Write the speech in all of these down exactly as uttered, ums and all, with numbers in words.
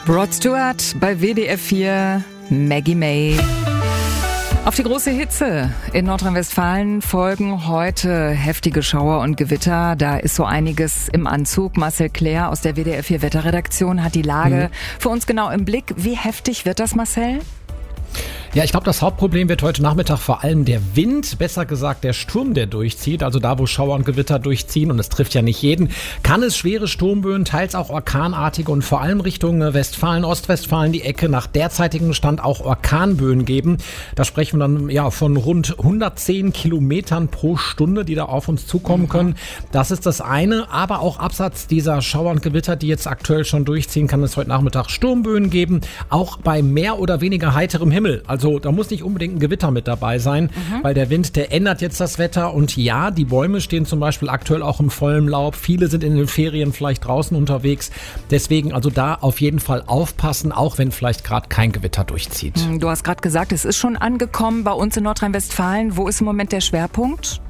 Rod Stewart bei W D R vier, Maggie May. Auf die große Hitze in Nordrhein-Westfalen folgen heute heftige Schauer und Gewitter. Da ist so einiges im Anzug. Marcel Claire aus der W D R vier Wetterredaktion hat die Lage mhm. für uns genau im Blick. Wie heftig wird das, Marcel? Ja, ich glaube, das Hauptproblem wird heute Nachmittag vor allem der Wind, besser gesagt der Sturm, der durchzieht. Also da, wo Schauer und Gewitter durchziehen, und es trifft ja nicht jeden, kann es schwere Sturmböen, teils auch orkanartige und vor allem Richtung Westfalen, Ostwestfalen, die Ecke nach derzeitigem Stand auch Orkanböen geben. Da sprechen wir dann ja von rund hundertzehn Kilometern pro Stunde, die da auf uns zukommen können. Das ist das eine, aber auch abseits dieser Schauer und Gewitter, die jetzt aktuell schon durchziehen, kann es heute Nachmittag Sturmböen geben, auch bei mehr oder weniger heiterem Himmel. Also Also da muss nicht unbedingt ein Gewitter mit dabei sein, mhm. weil der Wind, der ändert jetzt das Wetter. Und ja, die Bäume stehen zum Beispiel aktuell auch im vollen Laub. Viele sind in den Ferien vielleicht draußen unterwegs. Deswegen also da auf jeden Fall aufpassen, auch wenn vielleicht gerade kein Gewitter durchzieht. Du hast gerade gesagt, es ist schon angekommen bei uns in Nordrhein-Westfalen. Wo ist im Moment der Schwerpunkt?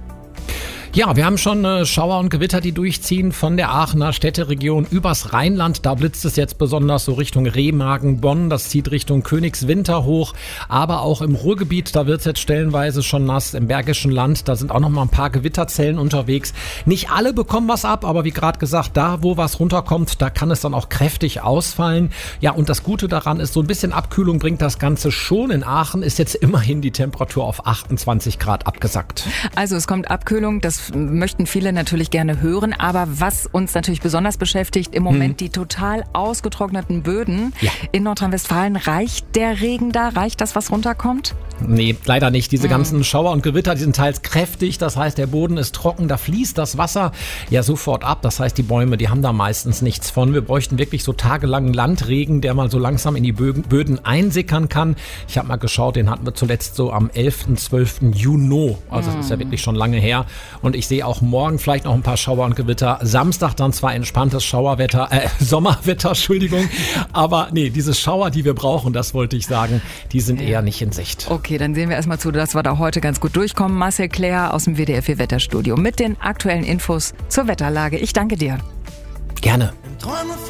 Ja, wir haben schon äh, Schauer und Gewitter, die durchziehen von der Aachener Städteregion übers Rheinland. Da blitzt es jetzt besonders so Richtung Remagen, Bonn. Das zieht Richtung Königswinter hoch. Aber auch im Ruhrgebiet, da wird es jetzt stellenweise schon nass. Im Bergischen Land, da sind auch noch mal ein paar Gewitterzellen unterwegs. Nicht alle bekommen was ab, aber wie gerade gesagt, da wo was runterkommt, da kann es dann auch kräftig ausfallen. Ja, und das Gute daran ist, so ein bisschen Abkühlung bringt das Ganze schon. In Aachen ist jetzt immerhin die Temperatur auf achtundzwanzig Grad abgesackt. Also es kommt Abkühlung, das möchten viele natürlich gerne hören, aber was uns natürlich besonders beschäftigt, im Moment hm. die total ausgetrockneten Böden ja. in Nordrhein-Westfalen. Reicht der Regen da? Reicht das, was runterkommt? Nee, leider nicht. Diese hm. ganzen Schauer und Gewitter, die sind teils kräftig, das heißt, der Boden ist trocken, da fließt das Wasser ja sofort ab, das heißt, die Bäume, die haben da meistens nichts von. Wir bräuchten wirklich so tagelangen Landregen, der mal so langsam in die Böden einsickern kann. Ich habe mal geschaut, den hatten wir zuletzt so am elften, zwölften Juni, also hm. das ist ja wirklich schon lange her, und ich sehe auch morgen vielleicht noch ein paar Schauer und Gewitter. Samstag dann zwar entspanntes Schauerwetter, äh, Sommerwetter, Entschuldigung. Aber nee, diese Schauer, die wir brauchen, das wollte ich sagen, die sind ja. eher nicht in Sicht. Okay, dann sehen wir erstmal zu, dass wir da heute ganz gut durchkommen. Marcel Claire aus dem W D R vier Wetterstudio mit den aktuellen Infos zur Wetterlage. Ich danke dir. Gerne.